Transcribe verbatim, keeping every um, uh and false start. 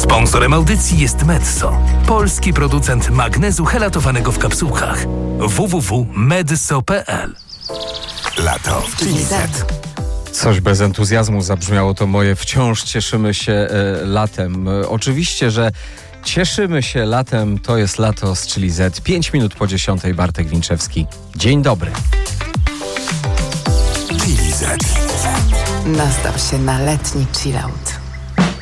Sponsorem audycji jest Medso, polski producent magnezu helatowanego w kapsułkach. w w w kropka medso kropka p l. Lato w Chili Z. Coś bez entuzjazmu zabrzmiało to moje. Wciąż cieszymy się e, latem. E, oczywiście, że cieszymy się latem. To jest lato z Chili Z. Pięć minut po dziesiątej. Bartek Winczewski. Dzień dobry. Chili Z. Nastaw się na letni chillout.